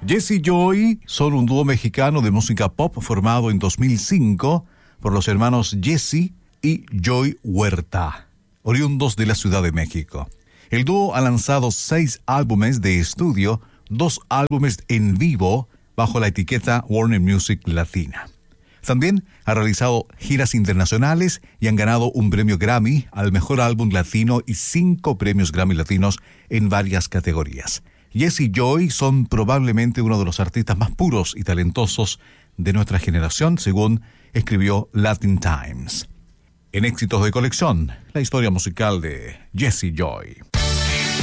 Jesse Joy son un dúo mexicano de música pop formado en 2005 por los hermanos Jesse y Joy Huerta, oriundos de la Ciudad de México. El dúo ha lanzado 6 álbumes de estudio, 2 álbumes en vivo bajo la etiqueta Warner Music Latina. También ha realizado giras internacionales y han ganado un premio Grammy al mejor álbum latino y 5 premios Grammy latinos en varias categorías. Jesse y Joy son probablemente uno de los artistas más puros y talentosos de nuestra generación, según escribió Latin Times. En Éxitos de Colección, la historia musical de Jesse Joy.